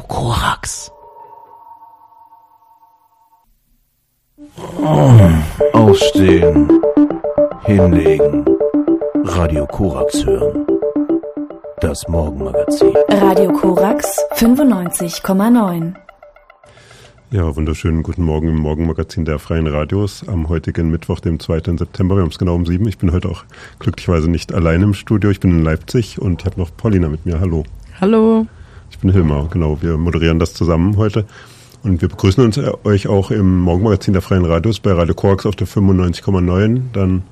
Korax. Aufstehen, hinlegen, Radio Korax hören. Das Morgenmagazin. Radio Korax 95,9. Ja, wunderschönen guten Morgen im Morgenmagazin der Freien Radios am heutigen Mittwoch, dem 2. September. Wir haben es genau um 7. Ich bin heute auch glücklicherweise nicht allein im Studio. Ich bin in Leipzig und ich habe noch Paulina mit mir. Hallo. Hallo. Ich bin Hilmar, genau. Wir moderieren das zusammen heute. Und wir begrüßen euch auch im Morgenmagazin der Freien Radios bei Radio Korax auf der 95,9, dann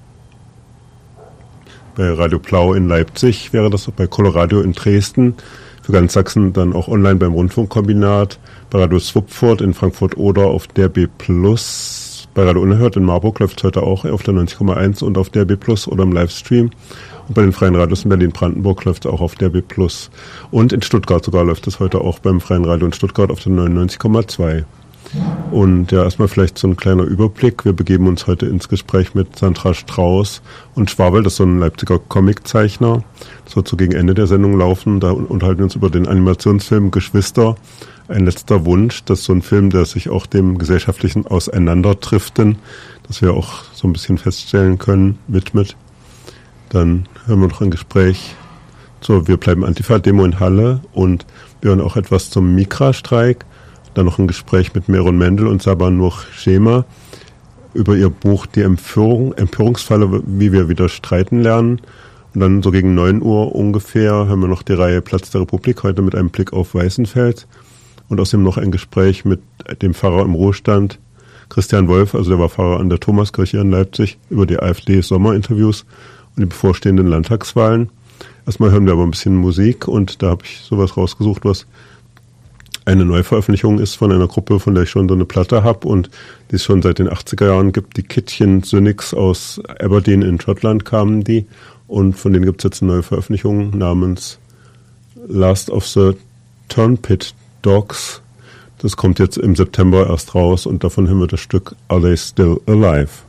bei Radio Plau in Leipzig wäre das, bei Coloradio in Dresden, für ganz Sachsen dann auch online beim Rundfunkkombinat, bei Radio Swupfurt in Frankfurt-Oder auf DRB+, bei Radio Unerhört in Marburg läuft es heute auch auf der 90,1 und auf DRB+ oder im Livestream. Und bei den Freien Radios in Berlin-Brandenburg läuft es auch auf DRB+. Und in Stuttgart sogar läuft es heute auch beim Freien Radio in Stuttgart auf der 99,2. Und ja, erstmal vielleicht so ein kleiner Überblick. Wir begeben uns heute ins Gespräch mit Sandra Strauß und Schwabel, das ist so ein Leipziger Comiczeichner. Das wird so gegen Ende der Sendung laufen. Da unterhalten wir uns über den Animationsfilm Geschwister. Ein letzter Wunsch, das ist so ein Film, der sich auch dem gesellschaftlichen Auseinanderdriften, das wir auch so ein bisschen feststellen können, widmet. Dann hören wir noch ein Gespräch zur Wir bleiben Antifa-Demo in Halle und wir hören auch etwas zum Mikra-Streik. Dann noch ein Gespräch mit Meron Mendel und Sabanur Schema über ihr Buch Die Empörungsfalle, wie wir wieder streiten lernen. Und dann so gegen 9 Uhr ungefähr haben wir noch die Reihe Platz der Republik, heute mit einem Blick auf Weißenfels. Und außerdem noch ein Gespräch mit dem Pfarrer im Ruhestand, Christian Wolf, also der war Pfarrer an der Thomaskirche in Leipzig, über die AfD-Sommerinterviews und die bevorstehenden Landtagswahlen. Erstmal hören wir aber ein bisschen Musik und da habe ich sowas rausgesucht, was eine Neuveröffentlichung ist von einer Gruppe, von der ich schon so eine Platte habe und die es schon seit den 80er Jahren gibt. Die Kitchen Cynics aus Aberdeen in Schottland kamen die und von denen gibt es jetzt eine neue Veröffentlichung namens Last of the Turnpit Dogs. Das kommt jetzt im September erst raus und davon hören wir das Stück Are They Still Alive?